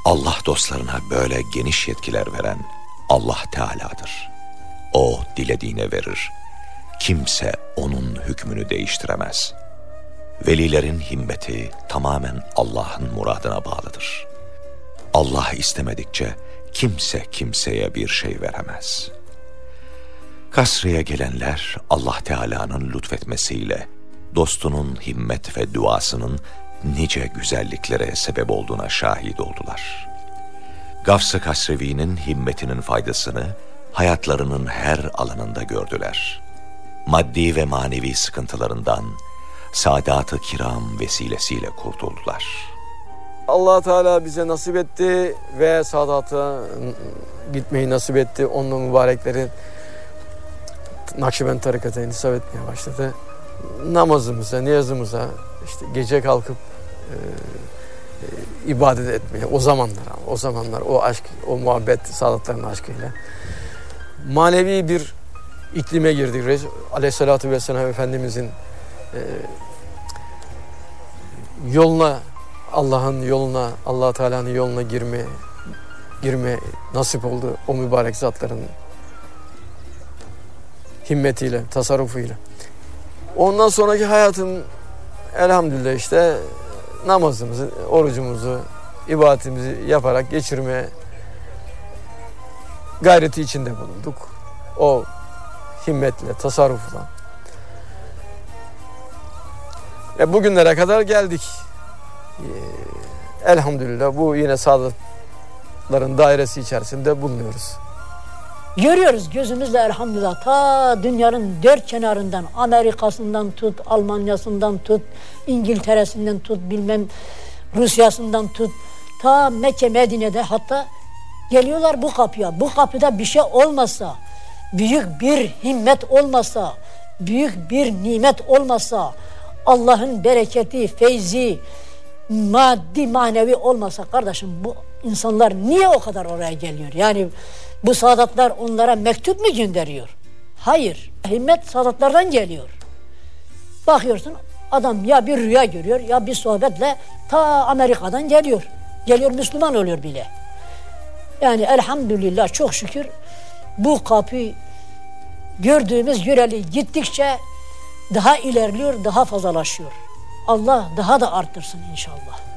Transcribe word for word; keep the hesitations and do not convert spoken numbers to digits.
Allah dostlarına böyle geniş yetkiler veren Allah Teala'dır. O dilediğine verir. Kimse onun hükmünü değiştiremez. Velilerin himmeti tamamen Allah'ın muradına bağlıdır. Allah istemedikçe kimse kimseye bir şey veremez. Kasreye gelenler Allah Teala'nın lütfetmesiyle dostunun himmet ve duasının nice güzelliklere sebep olduğuna şahit oldular. Gavs-ı Kasrevi'nin himmetinin faydasını hayatlarının her alanında gördüler. Maddi ve manevi sıkıntılarından Sadat-ı Kiram vesilesiyle kurtuldular. Allah Teala bize nasip etti ve Sadat'a gitmeyi nasip etti. Onun mübarekleri Nakşibend tarikatına intisap etmeye başladı. Namazımıza, niyazımıza, işte gece kalkıp e, e, ibadet etmeye, o zamanlar, o zamanlar o aşk, o muhabbet, Sadatların aşkıyla manevi bir iklime girdik. Aleyhissalatü vesselam Efendimizin e, yoluna, Allah'ın yoluna, Allah Teala'nın yoluna girme, girme nasip oldu o mübarek zatların himmetiyle, tasarrufuyla. Ondan sonraki hayatım elhamdülillah işte namazımızı, orucumuzu, ibadetimizi yaparak geçirmeye gayreti içinde bulunduk. O himmetle, tasarrufla. Ve bugünlere kadar geldik. Ee, elhamdülillah bu yine sadatların dairesi içerisinde bulunuyoruz. Görüyoruz gözümüzle elhamdülillah ta dünyanın dört kenarından, Amerika'sından tut, Almanya'sından tut, İngiltere'sinden tut, bilmem Rusya'sından tut, ta Mekke, Medine'de hatta geliyorlar bu kapıya. Bu kapıda bir şey olmazsa, büyük bir himmet olmazsa, büyük bir nimet olmazsa, Allah'ın bereketi, feyzi, maddi manevi olmasa kardeşim bu insanlar niye o kadar oraya geliyor? Yani bu saadatlar onlara mektup mu gönderiyor? Hayır. Himmet saadatlardan geliyor. Bakıyorsun adam ya bir rüya görüyor ya bir sohbetle ta Amerika'dan geliyor. Geliyor Müslüman oluyor bile. Yani elhamdülillah çok şükür bu kapı gördüğümüz göreli gittikçe daha ilerliyor, daha fazlalaşıyor. Allah daha da arttırsın inşallah.